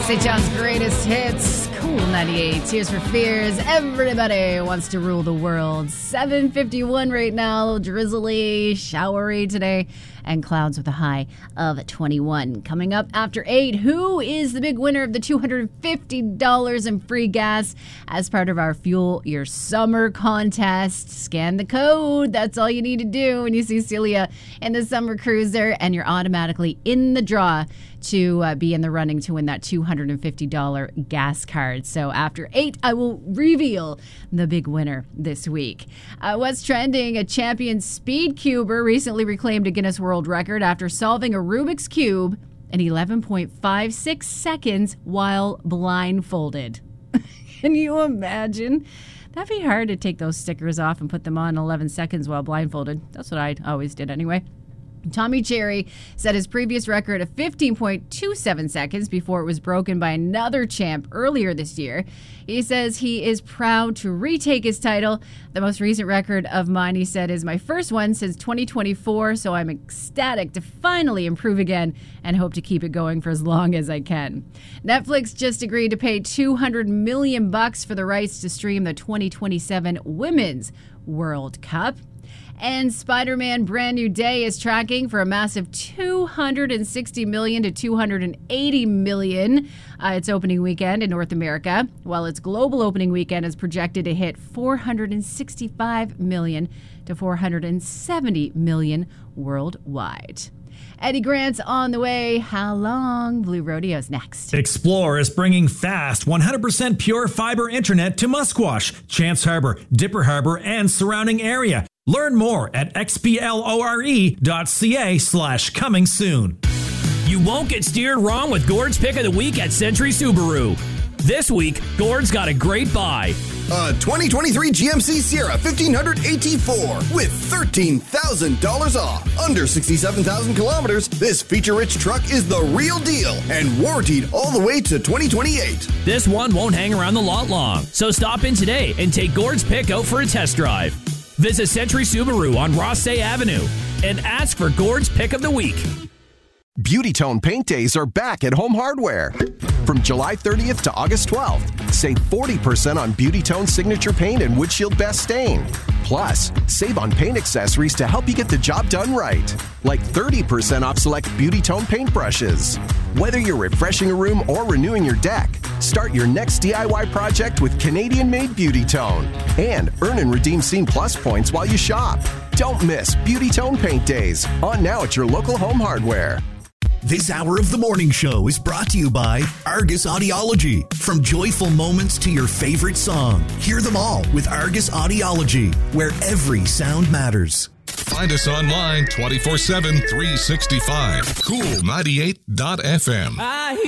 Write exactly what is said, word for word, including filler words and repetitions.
Saint John's greatest hits. Cool ninety-eight. Tears for Fears. Everybody wants to rule the world. seven fifty-one right now. Drizzly, showery today. And clouds with a high of twenty-one. Coming up after eight, who is the big winner of the two hundred fifty dollars in free gas as part of our Fuel Your Summer contest? Scan the code. That's all you need to do when you see Celia in the Summer Cruiser, and you're automatically in the draw to uh, be in the running to win that two hundred fifty dollars gas card. So after eight, I will reveal the big winner this week. Uh, what's trending? A champion speed cuber recently reclaimed a Guinness World Record after solving a Rubik's Cube in eleven point five six seconds while blindfolded. Can you imagine? That'd be hard to take those stickers off and put them on in eleven seconds while blindfolded. That's what I always did anyway. Tommy Cherry set his previous record of fifteen point two seven seconds before it was broken by another champ earlier this year. He says he is proud to retake his title. The most recent record of mine, he said, is my first one since twenty twenty-four, so I'm ecstatic to finally improve again and hope to keep it going for as long as I can. Netflix just agreed to pay two hundred million bucks for the rights to stream the twenty twenty-seven Women's World Cup. And Spider-Man Brand New Day is tracking for a massive two hundred sixty million dollars to two hundred eighty million dollars uh, its opening weekend in North America, while its global opening weekend is projected to hit four hundred sixty-five million dollars to four hundred seventy million dollars worldwide. Eddie Grant's on the way. How long? Blue Rodeo's next. Explore is bringing fast, one hundred percent pure fiber internet to Musquash, Chance Harbor, Dipper Harbor, and surrounding area. Learn more at xplore.ca slash coming soon. You won't get steered wrong with Gord's Pick of the Week at Century Subaru. This week, Gord's got a great buy. A twenty twenty-three G M C Sierra fifteen hundred A T four with thirteen thousand dollars off. Under sixty-seven thousand kilometers, this feature-rich truck is the real deal and warranted all the way to twenty twenty-eight. This one won't hang around the lot long, so stop in today and take Gord's Pick out for a test drive. Visit Century Subaru on Rothsay Avenue and ask for Gord's Pick of the Week. Beauty Tone Paint Days are back at Home Hardware. From July thirtieth to August twelfth, save forty percent on Beauty Tone Signature Paint and Windshield Best Stain. Plus, save on paint accessories to help you get the job done right, like thirty percent off select Beauty Tone paint brushes. Whether you're refreshing a room or renewing your deck, start your next D I Y project with Canadian-made Beauty Tone and earn and redeem Scene Plus points while you shop. Don't miss Beauty Tone Paint Days, on now at your local Home Hardware. This hour of the morning show is brought to you by Argus Audiology. From joyful moments to your favorite song, hear them all with Argus Audiology, where every sound matters. Find us online twenty-four seven, three sixty-five. cool ninety-eight dot f m.